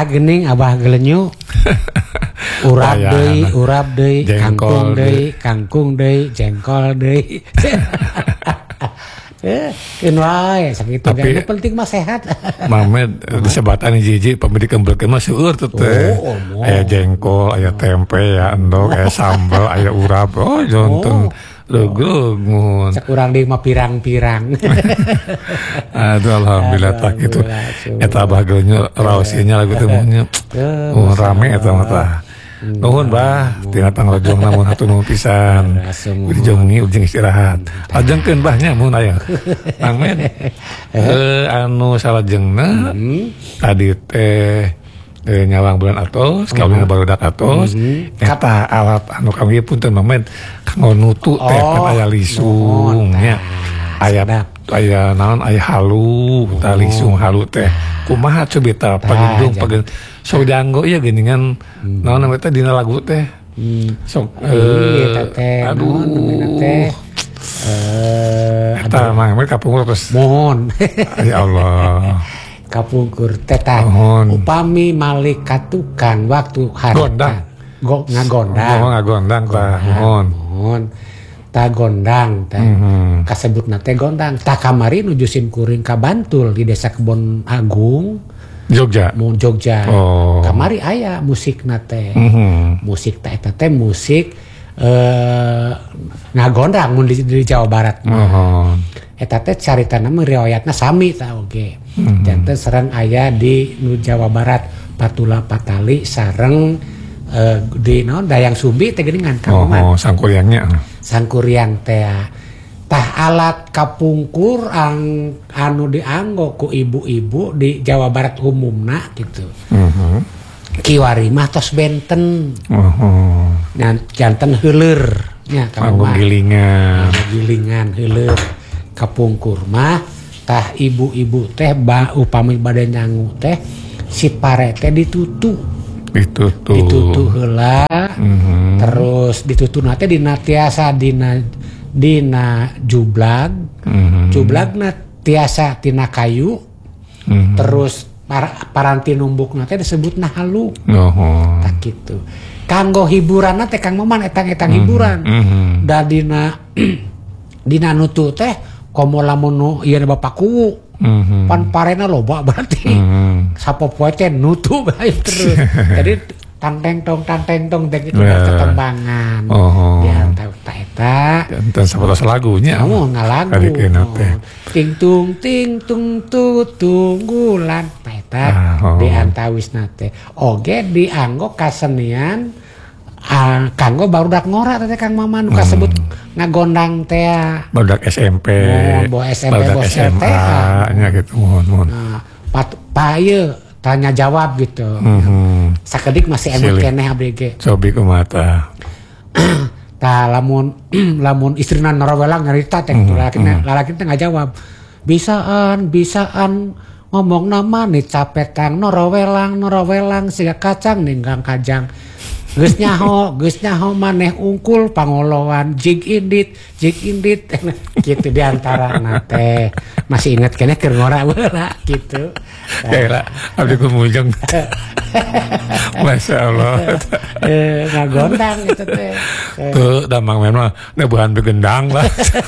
gening abah gelenyu. Urap deui, kangkung deui, jengkol deui. Keun wae sakitu gak penting mah sehat. Mamed disebatan hiji pembedikan berkeun mah seueur teh. Aya jengkol, aya tempe, aya endog, aya sambal, aya urap. Oh, jonten reug mun. Cek urang deui mah pirang-pirang. Aduh alhamdulillah tak kitu. Eta bagelnya raosnya lagu teh mun rame eta mah tah. Nuhun bah, tina tanglojong namun hatu nuhun pisan. Di jongi ujung istirahat. Lajengkeun bahnya mun aya. Amin. Anu salajengna tadi teh nyawang bulan atos, kawin barudak atos. Eta alat anu kami punten mamed kanggo nutu teh kan aya lisung nya. Aya naon aya halu, tah lisung halu teh. Kumaha coba tah pagindung sok dianggo ieu geuningan naon namanya teh dina lagu teh. Sok aduh teh eta mah kapungkur terus mohon ya Allah kapungkur teh tah upami malik ka tukang waktu harita ngagondang tah mohon tah gondang teh kasebutna teh gondang tah kamari nuju sim kuring ka Bantul di Desa Kebon Agung Jogja. Kamari aya musik nate. Musik teh eta teh musik ngagondang mun di Jawa Barat. Eta teh caritana mah riwayatna sami tah oge. Janten sareng aya di Jawa Barat Patula Patali sareng di naon Dayang Sumbi teh geuningan kamu sangkuriangnya. Sangkuriang teh tah alat kapungkur anu dianggo ku ibu-ibu di Jawa Barat umumna gitu. Kiwari mah tos benten. Janten heuleur nya kamu gilingan heuleur. Kapungkur mah tah ibu-ibu teh upami bade nyangu teh si pare teh ditutu heula. Terus ditutuna teh dina tiasa dina jublag tiasa tina kayu terus paranti numbukna teh disebutna halu tak gitu kanggo hiburanna teh Kang Maman etang-etang hiburan da dina nutu teh komo lamun ieu bapak kuwu pan parena loba berarti sapopoe teh nutu bae terus jadi tanteng tong teh gitu ketembangan ya tahu eta dan sapotos lagunya ngalagu ting tung tunggulan eta di antawisna teh oge dianggo kasenian kanggo barudak ngora teh Kang Maman nu kasebut ngagondang teh barudak SMP bos SMA nya gitu mohon ieu tanya jawab gitu. Sakedik masih emot keneh abg. Cobi kumata. Tah lamun istrina norowelang nyarita teh lalaki teh ngajawab. Bisaan ngomong nama nih capetang norowelang siga kacang ninggang kajang. Geus nyaho maneh ungkul pangolowan jig indit gitu diantarana teh masih inget keneh keur ngora beula gitu. Kira abdi kumujeng. Masyaallah. Ngagondang itu teh. Tuh damang memang nebuhan begendang lah.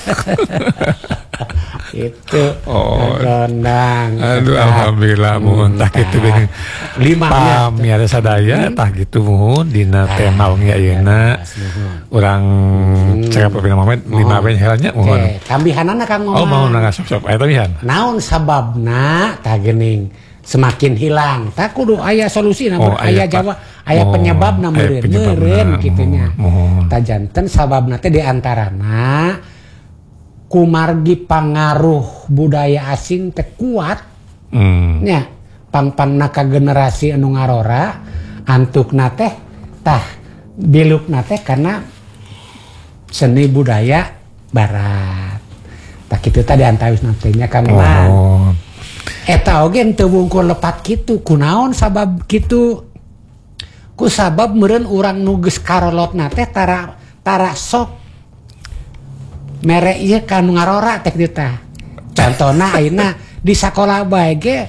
Itu ngagondang. Aduh alhamdulillah mun tah kitu geuning. Pamiara sadaya tah kitu mun dina teh naung ayeuna. Urang cakap Pina Mamet 5 ben herannya mohon. Tambihanana Kang Maman. Oh mau ngasop-sop aya tambihan. Naon sababna tah geuning semakin hilang. Tak kudu aya solusina, aya jawab, aya penyebabna meureun kitu nya. Tah janten sababna teh di antarana kumargi pangaruh budaya asing teh kuat. Nya pang-pangna ka generasi anu ngarora antukna teh tah bilukna teh karena seni budaya barat. Tak kitu teh diantawisna teh nya Kang Maman. Eta oge teu wungkul lepat kitu kunaon sabab kitu ku sabab meureun urang nu geus karolotna teh tara sok mere ieu ka nu ngarora teh kitu tah. Contona ayeuna di sakola bae ge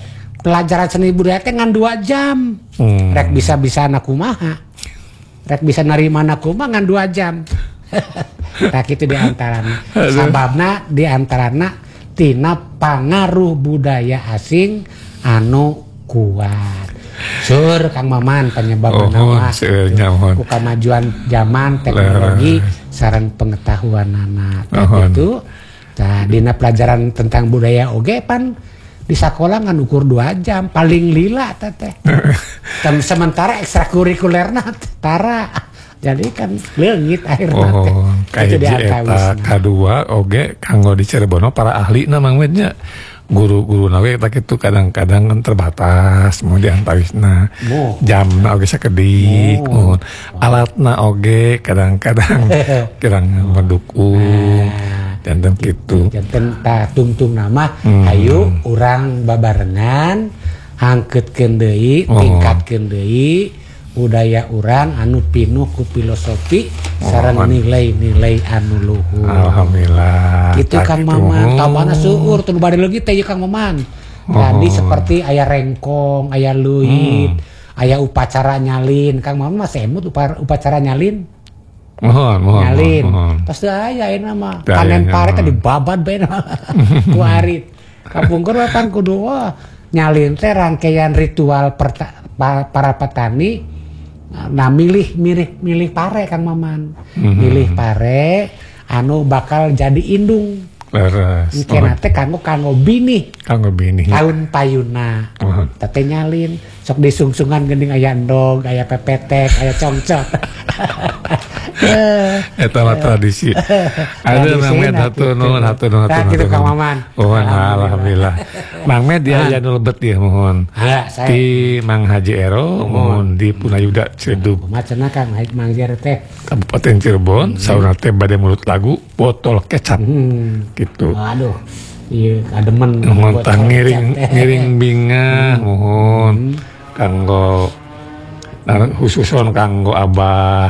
pelajaran seni budaya teh ngan 2 jam. Rek bisa anak kumaha. Rek bisa nerima anak kumaha ngan 2 jam. Tak itu diantaranya. Sababna diantaranya tina pangaruh budaya asing anu kuat. Sur Kang Maman penyebab nama ku kemajuan zaman teknologi sareng pengetahuan anak. Itu tah dina pelajaran tentang budaya oge pan di sekolah ngan ukur 2 jam paling lila teh. Sementara ekstrakurikulerna tara. Jadi kan leungit akhirna teh. Kayak eta kadua oge kanggo di Cirebon para ahli na mangwednya. Guru-guru nawe tak itu kadang-kadang kan terbatas mau diantawisna jamna oge sakedik alatna oge kadang-kadang kirang mendukung dan gitu janten tungtung nama ayo urang babarengan hangkeutkeun deui tingkatkeun deui budaya urang anu pinuh ku filosofi sareng nilai-nilai anu luhur. Alhamdulillah. Gitu Kang Maman, tamana seueur teu bade leugi teh Kang Maman. Tadi seperti aya rengkong, aya luit, aya upacara nyalin. Kang Maman mah semut upacara nyalin. Nyalin. Terus aya ayeuna mah panen pare teh dibabat bae ku arit. Kapungkur pan kudu nyalin teh rangkaian ritual para petani. Nah milih pare Kang Maman. Milih pare anu bakal jadi indung. Leres. Engkena teh kanggo bini. Kaun payuna. Teh nyalin sok disungsungan geuning aya endog, aya pepetek, aya congcot. Eta mah tradisi. Ada Mang Med hatur nuhun. Kitu Kang Maman. Alhamdulillah. Mang Med dia aya nu lebet ieu mohon. Ti Mang Haji Ero mohon di Punayuda Ciledug. Macana Kang Mang Haji teh Kabupaten Cirebon, sauna teh bade mulut lagu botol kecap. Gitu. Aduh. Iya, kademen montang ngiring binga mohon kanggo khususon kanggo Abah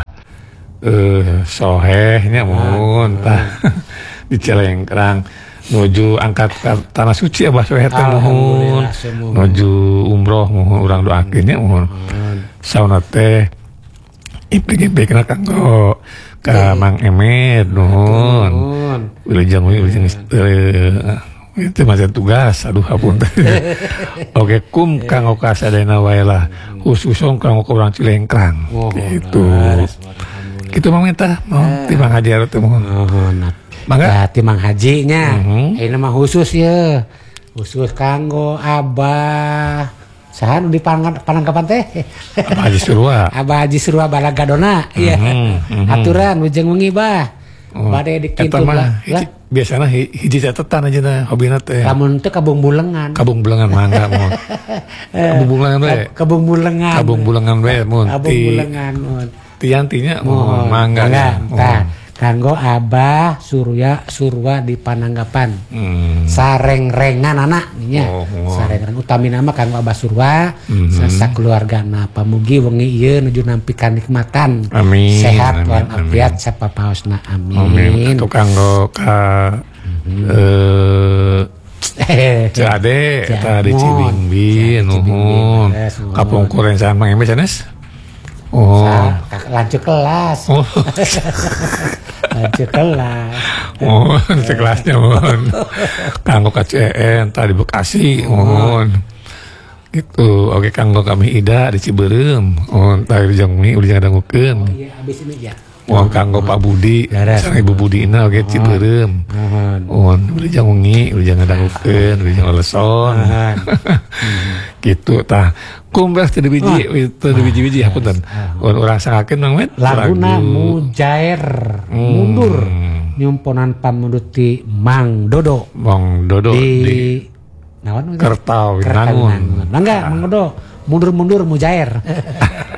Sohehnya mohon tah di Cilengkrang nuju angkat tanah suci Abah Soheh teh mohon nuju umroh mohon urang doakeunnya mohon sauna teh implik-implikna kanggo ka Mang Emet nuhun wilujeng itu macam tugas aduh apun oke kum kanggo kasadayana wae lah khususong kanggo urang Cilengkrang gitu Mang Meta mau ti Mang Haji teh mohon mangga ti Mang Haji nya ayeuna mah khusus ye khusus kanggo Abah saha nu di Panangkapan teh Abah Haji Surwa Balagadona iya aturan ujeng wengi bah bade dikitu lah biasana hiji catetan aja na hobina teh lamun teh kabung bulengan mangga mohon kabung bulengan we mun tiantinya mohon mangga kanggo Abah Surwa di Pananggapan sareng-rengan anak nya sareng-rengan utami nama kanggo Abah Surwa sakeluargana pamugi wengi ieu nuju nampi kanikmatan sehat walafiat sapapaosna amin atuh kanggo ka Cade eta di Cibingbi nuhun kapungkur encan Mang Eme canes lanjut kelas. Lanjut kelas. Lanjut kelasnya mohon. Kanggo KCN tadi Bekasi mohon. Gitu. Oke kanggo kami Ida di Ciberem. Tadi ujang dangukeun. Iya habis ini ya. Kanggo Pak Budi, sareng Ibu Budina oge Ciberem. Ujang wengi, ujang ngadangukeun, ujang leleson. Gitu tah. Kumbah teu biji-biji hapunten. Urang sangakeun Mang Met laguna Mujair mundur nyumponan pamundut ti Mang Dodo di naon Kertawinangun. Mangga Mang Dodo mundur Mujair